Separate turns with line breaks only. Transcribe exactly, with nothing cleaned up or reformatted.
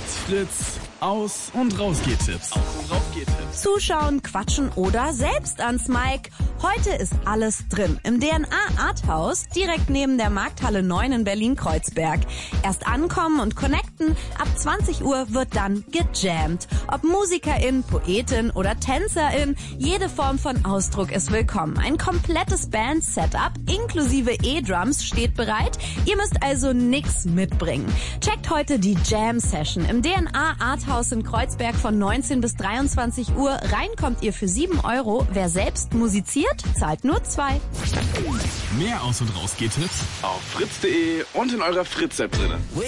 Fritz, Aus- und Rausgehtipps. Aus- und Rausgehtipps.
Zuschauen, quatschen oder selbst ans Mic. Heute ist alles drin im D N A Art House, direkt neben der Markthalle neun in Berlin-Kreuzberg. Erst ankommen und connecten, ab zwanzig Uhr wird dann gejammt. Ob Musikerin, Poetin oder Tänzerin, jede Form von Ausdruck ist willkommen. Ein komplettes Band-Setup inklusive E-Drums steht bereit. Ihr müsst also nix mitbringen. Checkt heute die Jam-Session im D N A Art House in Kreuzberg von neunzehn bis dreiundzwanzig Uhr. Rein kommt ihr für sieben Euro. Wer selbst musiziert, zahlt nur zwei.
Mehr Aus- und Rausgehtipps auf fritz punkt de und in eurer Fritz-App drinne.